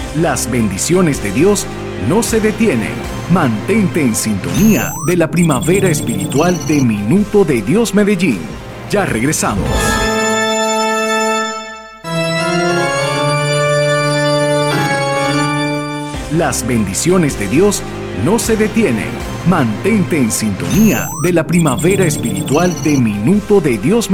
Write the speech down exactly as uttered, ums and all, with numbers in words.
Las bendiciones de Dios no se detienen. Mantente en sintonía de la primavera espiritual de Minuto de Dios Medellín. Ya regresamos. Las bendiciones de Dios no se detienen. Mantente en sintonía de la primavera espiritual de Minuto de Dios Medellín.